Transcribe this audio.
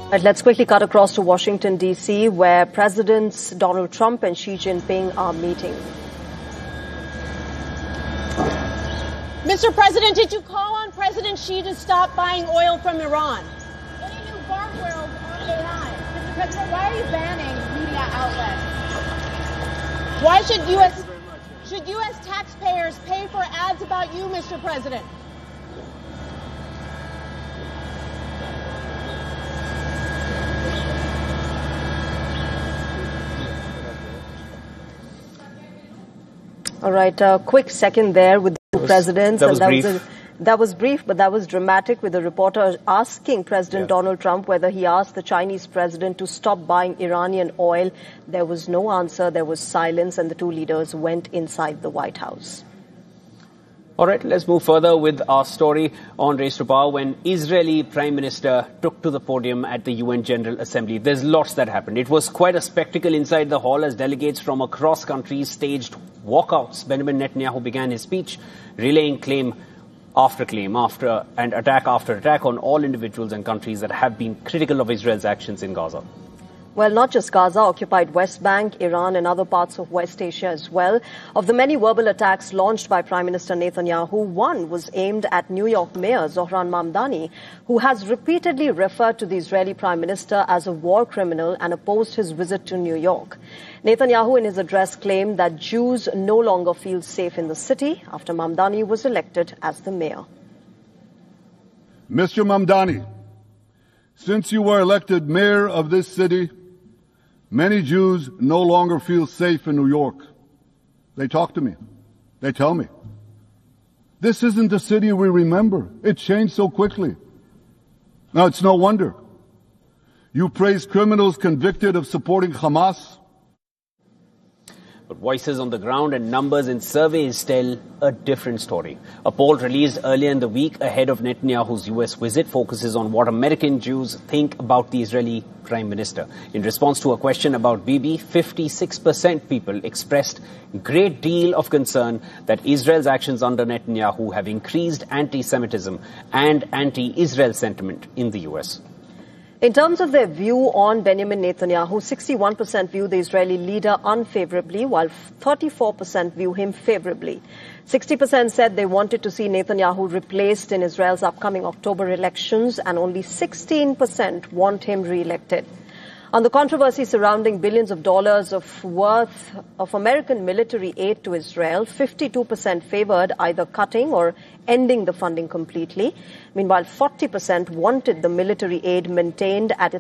Right, let's quickly cut across to Washington, D.C., where Presidents Donald Trump and Xi Jinping are meeting. Mr. President, did you call on President Xi to stop buying oil from Iran? Any new guardrails on AI? Mr. President, why are you banning media outlets? Why should U.S. taxpayers pay for ads about you, Mr. President? All right, a quick second there with the presidents. That was brief, but that was dramatic, with the reporter asking President Donald Trump whether he asked the Chinese president to stop buying Iranian oil. There was no answer. There was silence, and the two leaders went inside the White House. All right, let's move further with our story on Race to Power. When Israeli Prime Minister took to the podium at the UN General Assembly, there's lots that happened. It was quite a spectacle inside the hall as delegates from across countries staged walkouts. Benjamin Netanyahu began his speech, relaying claim after claim, and attack after attack on all individuals and countries that have been critical of Israel's actions in Gaza. Well, not just Gaza, occupied West Bank, Iran and other parts of West Asia as well. Of the many verbal attacks launched by Prime Minister Netanyahu, one was aimed at New York Mayor Zohran Mamdani, who has repeatedly referred to the Israeli Prime Minister as a war criminal and opposed his visit to New York. Netanyahu in his address claimed that Jews no longer feel safe in the city after Mamdani was elected as the mayor. Mr. Mamdani, since you were elected mayor of this city, many Jews no longer feel safe in New York. They talk to me. They tell me. This isn't the city we remember. It changed so quickly. Now, it's no wonder. You praise criminals convicted of supporting Hamas. But voices on the ground and numbers in surveys tell a different story. A poll released earlier in the week ahead of Netanyahu's US visit focuses on what American Jews think about the Israeli Prime Minister. In response to a question about Bibi, 56% people expressed a great deal of concern that Israel's actions under Netanyahu have increased anti-Semitism and anti-Israel sentiment in the US. In terms of their view on Benjamin Netanyahu, 61% view the Israeli leader unfavorably, while 34% view him favorably. 60% said they wanted to see Netanyahu replaced in Israel's upcoming October elections, and only 16% want him re-elected. On the controversy surrounding billions of dollars of worth of American military aid to Israel, 52% favored either cutting or ending the funding completely. Meanwhile, 40% wanted the military aid maintained at its